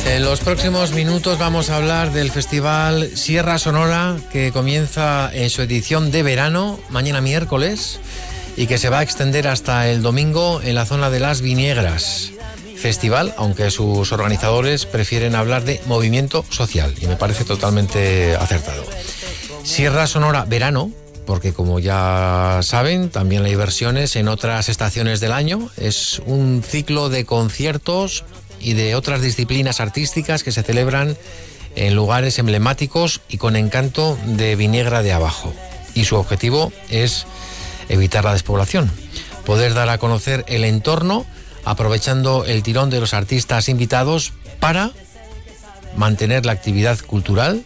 En los próximos minutos vamos a hablar del Festival Sierra Sonora, que comienza en su edición de verano, mañana miércoles, y que se va a extender hasta el domingo en la zona de Las Viñegras. Festival, aunque sus organizadores prefieren hablar de movimiento social, y me parece totalmente acertado. Sierra Sonora verano, porque como ya saben, también hay versiones en otras estaciones del año. Es un ciclo de conciertos y de otras disciplinas artísticas que se celebran en lugares emblemáticos y con encanto de Viniegra de Abajo. Y su objetivo es evitar la despoblación, poder dar a conocer el entorno aprovechando el tirón de los artistas invitados para mantener la actividad cultural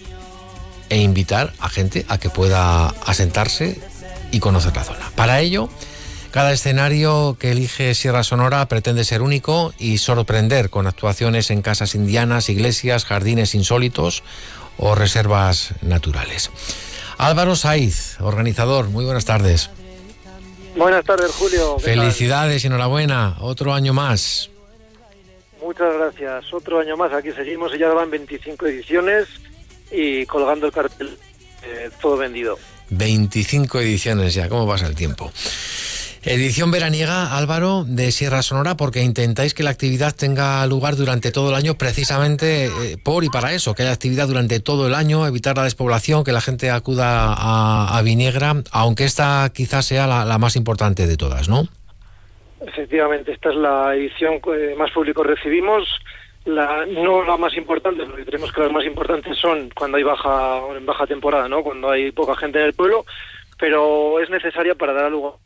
e invitar a gente a que pueda asentarse y conocer la zona. Para ello, cada escenario que elige Sierra Sonora pretende ser único y sorprender con actuaciones en casas indianas, iglesias, jardines insólitos o reservas naturales. Álvaro Saiz, organizador, muy buenas tardes. Buenas tardes, Julio. Felicidades y enhorabuena, otro año más. Muchas gracias, otro año más, aquí seguimos y ya van 25 ediciones y colgando el cartel, todo vendido. 25 ediciones ya, ¿cómo pasa el tiempo? Edición veraniega, Álvaro, de Sierra Sonora, porque intentáis que la actividad tenga lugar durante todo el año, precisamente por y para eso, que haya actividad durante todo el año, evitar la despoblación, que la gente acuda a Viniegra, aunque esta quizás sea la más importante de todas, ¿no? Efectivamente, esta es la edición que más público recibimos, no la más importante, porque creemos que las más importantes son cuando hay baja temporada, ¿no? Cuando hay poca gente en el pueblo, pero es necesaria para dar lugar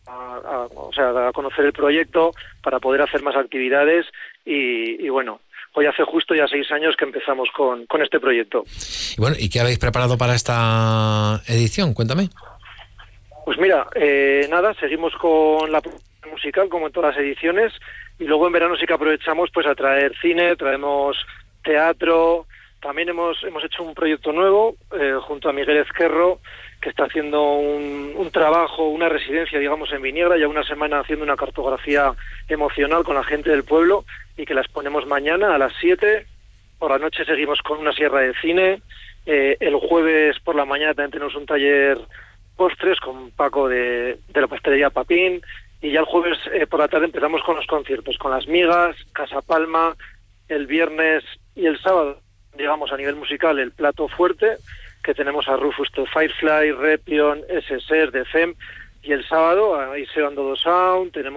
a conocer el proyecto, para poder hacer más actividades y bueno, hoy hace justo ya 6 años que empezamos con este proyecto. Y bueno, ¿y qué habéis preparado para esta edición? Cuéntame. Pues mira, seguimos con la musical como en todas las ediciones y luego en verano sí que aprovechamos pues a traer cine, traemos teatro. También hemos hecho un proyecto nuevo junto a Miguel Ezquerro, que está haciendo un trabajo, una residencia, digamos, en Viniegra, ya una semana haciendo una cartografía emocional con la gente del pueblo y que la exponemos mañana a las 7. Por la noche seguimos con una sierra de cine. El jueves por la mañana también tenemos un taller postres con Paco de la pastelería Papín. Y ya el jueves por la tarde empezamos con los conciertos, con Las Migas, Casa Palma, el viernes y el sábado, digamos, a nivel musical, el plato fuerte, que tenemos a Rufus the Firefly, Repion, SSR, The Fem, y el sábado, ahí se van todo Sound, tenemos